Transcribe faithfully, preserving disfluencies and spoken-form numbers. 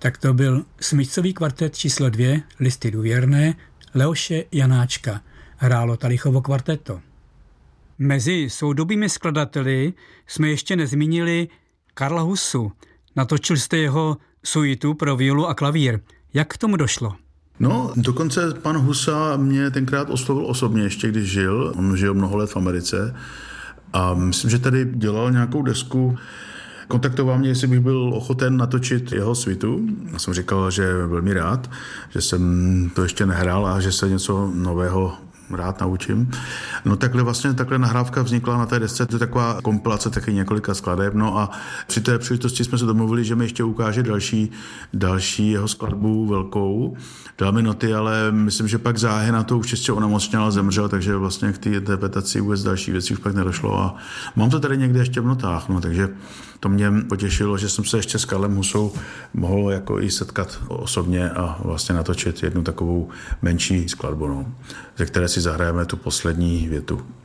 Tak to byl smyčcový kvartet číslo dvě, Listy důvěrné, Leoše Janáčka. Hrálo Talichovo kvarteto. Mezi soudobými skladateli jsme ještě nezmínili Karla Husu. Natočil jste jeho suitu pro violu a klavír. Jak k tomu došlo? No, dokonce pan Husa mě tenkrát oslovil osobně, ještě když žil. On žil mnoho let v Americe a myslím, že tady dělal nějakou desku. Kontaktoval mě, jestli bych byl ochoten natočit jeho suitu. Já jsem říkal, že velmi rád, že jsem to ještě nehrál a že se něco nového rád naučím. No takhle vlastně takhle nahrávka vznikla na té desce, to je taková kompilace taky několika skladeb, no a při té příležitosti jsme se domluvili, že mi ještě ukáže další, další jeho skladbu velkou. Dal mi noty, ale myslím, že pak záhy na to už čistě onemocněl a zemřel, takže vlastně k té interpretaci vůbec další věci už pak nedošlo a mám to tady někde ještě v notách, no takže to mě potěšilo, že jsem se ještě s Karlem Husou mohl jako i setkat osobně a vlastně natočit jednu takovou menší skladbu, no, ze které si zahrajeme tu poslední větu.